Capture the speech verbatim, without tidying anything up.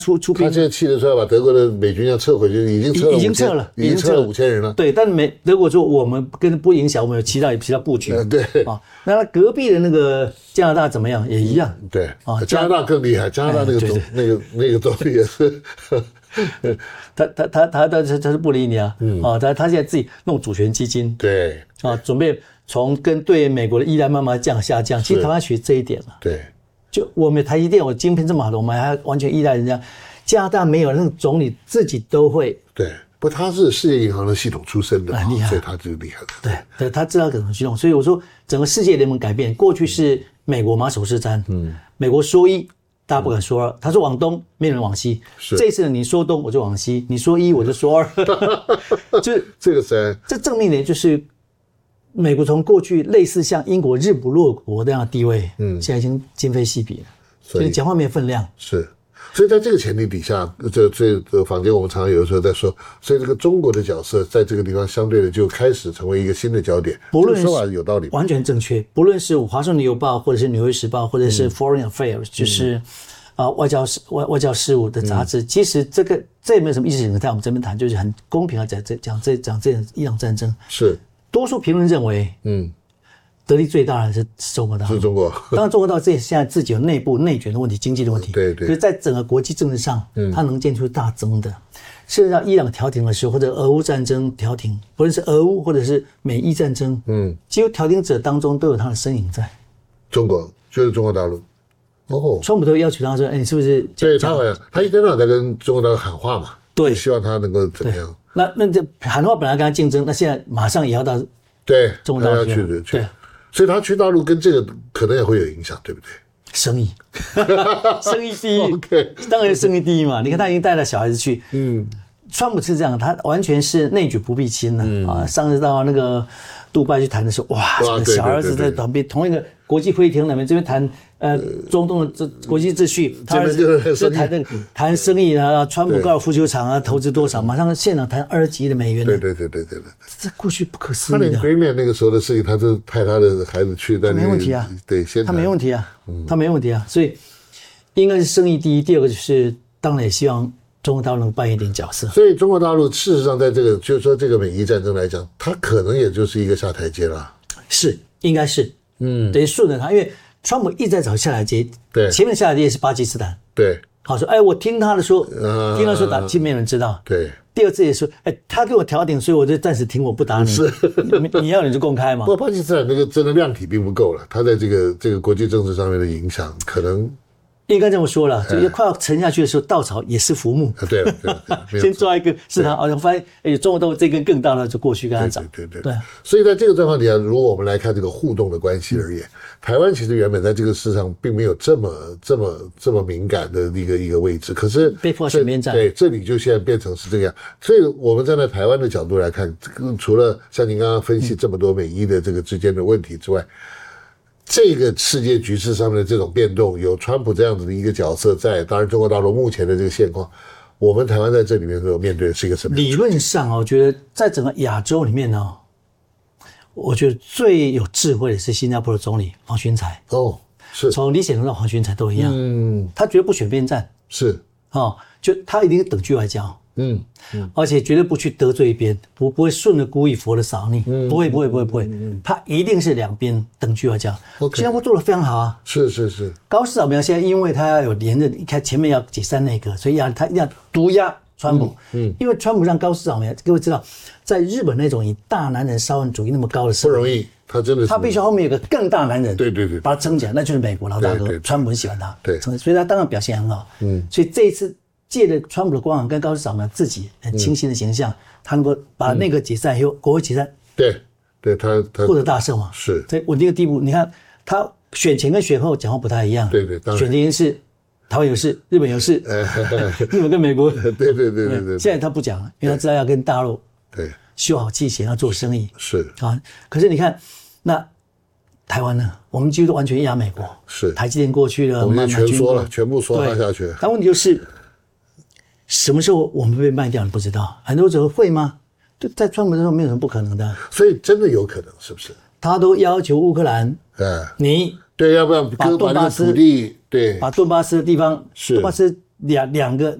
出出兵。 他现在气得出来把德国的美军要撤回去，已经撤了， 已经撤了， 已经撤了五千人了。 对，但美德国说我们跟不影响，我们有其他其他布局。 呃、对啊，那隔壁的那个加拿大怎么样？也一样。 对啊，加拿大更厉害，加拿大那个总、哎、那个那个总理也是。 他他他他他他是不理你啊，嗯啊，他他现在自己弄主权基金， 对啊，准备从跟对美国的依赖慢慢降下降。其实台湾学这一点嘛， 对， 就我们台积电，我晶片这么好的，我们还完全依赖人家。加拿大没有，那个总理自己都会。 对，不，他是世界银行的系统出身的， 很厉害， 所以他就厉害了。 对对，他知道怎么去弄。所以我说，整个世界联盟改变，过去是美国马首是瞻，嗯，美国说一。大家不敢说二，他说往东，没有人往西。这次你说东，我就往西；你说一，我就说二。就这个谁？ 这证明呢，就是美国从过去类似像英国日不落国这样的地位，嗯，现在已经今非昔比了。所以讲话没有分量。 是，所以在这个前提底下，这这个坊间我们常常有的时候在说，所以这个中国的角色在这个地方相对的就开始成为一个新的焦点。 不论是说法有道理， 完全正确。不论是华盛顿邮报，或者是纽约时报，或者是 Foreign Affairs，、嗯、就是啊、呃、外交外外交事务的杂志、嗯，其实这个这也没有什么意识形态，我们这边谈就是很公平的讲这讲这讲这伊朗战争。 是， 多数评论认为，嗯。得利最大的是中国大陆， 是中国。 当然，中国大陆这现在自己有内部内卷的问题、经济的问题。 对对。 可是，在整个国际政治上，嗯，它能见出大增的。事实上，伊朗调停的时候，或者俄乌战争调停，不论是俄乌或者是美伊战争，嗯，几乎调停者当中都有他的身影在。 中国就是中国大陆。哦。 川普都要求他说：“哎，你是不是？” 对，他好像他一天到晚在跟中国大陆喊话嘛。 对。 希望他能够怎么样？ 那那这喊话本来跟他竞争，那现在马上也要到对中国大陆去去。 对。所以他去大陆跟这个可能也会有影响，对不对？ 生意，生意第一， okay. 当然生意第一嘛。你看他已经带了小孩子去，嗯，川普是这样，他完全是内举不避亲了、嗯、啊。上次到那个杜拜去谈的时候，哇，这个小儿子在旁边，同一个国际会议厅里面这边谈呃中东的这国际秩序，他儿子就谈那个谈生意啊，川普高尔夫球场啊投资多少，马上现场谈二十几亿的美元。 对对对对对对， 这过去不可思议的。 他连北面那个时候的事情，他就派他的孩子去，但没问题啊， 对，先他没问题啊，他没问题啊，所以应该是生意第一，第二个就是当然也希望中国大陆能扮演一点角色。 所以中国大陆事实上在这个就是说这个美伊战争来讲，它可能也就是一个下台阶了。 是，应该是，嗯，等于顺着他，因为川普一直在找下台阶， 对， 前面下台阶是巴基斯坦， 对， 好说，哎，我听他的说，呃、听他说打，其实没有人知道， 对。 第二次也说，哎，他给我调停，所以我就暂时停，我不打你。 是， 你, 你要你就公开嘛。 不过巴基斯坦那个真的量体并不够了，他在这个这个国际政治上面的影响可能。 应该这么说了，就快要沉下去的时候，稻草也是浮木。 啊，对了，对了， 先抓一根是他，哦，发现哎，中国大陆这根更大了，就过去跟他涨。 对对对对。 所以在这个状况底下，如果我们来看这个互动的关系而言，台湾其实原本在这个事上并没有这么这么这么敏感的一个一个位置，可是被迫选边站。 对，这里就现在变成是这个样。所以我们站在台湾的角度来看，除了像您刚刚分析这么多美伊的这个之间的问题之外。这个世界局势上面的这种变动，有川普这样子的一个角色在，当然中国大陆目前的这个现况，我们台湾在这里面所面对的是一个什么？ 理论上，我觉得在整个亚洲里面呢，我觉得最有智慧的是新加坡的总理黄循财。 哦，是， 从李显龙到黄循财都一样，嗯，他绝对不选边站， 是， 哦，就他一定是等距外交。嗯, 嗯，而且绝对不去得罪一边，不不会顺着故意佛的扫逆，嗯，不会不会不会不会，嗯，他一定是两边等距外交。Okay, 新加坡做得非常好啊， 是是是。 高市早苗现在因为他要有连任，一开前面要解散内阁，所以要他一定要毒压川普，嗯，嗯因为川普让高市早苗，各位知道，在日本那种以大男人沙文主义那么高的社会， 不容易，他真的是， 他必须后面有个更大男人， 对对对， 把他撑起来，那就是美国老大哥，川普很喜欢他， 对， 所以他当然表现很好，嗯，所以这一次。借着川普的光环跟高市早苗自己很清新的形象，嗯、他能够把那个解散以后，国会解散， 对，对他他获得大胜嘛， 是在稳定的地步。你看他选前跟选后讲话不太一样， 对对，当然选前是台湾有事，日本有事，日本跟美国， 对对对对 对, 对。 现在他不讲了，因为他知道要跟大陆对修好气弦，要做生意是啊。可是你看那台湾呢，我们几乎都完全压美国， 是台积电过去了， 我们全说了，全部说他下去。 但问题就是。什么时候我们被卖掉？你不知道，很多时候会吗？对，在川普的时候没有什么不可能的， 所以真的有可能，是不是？ 他都要求乌克兰，嗯，你对，要不要把顿巴斯土地，对， 把顿巴斯的地方， 是顿巴斯两两个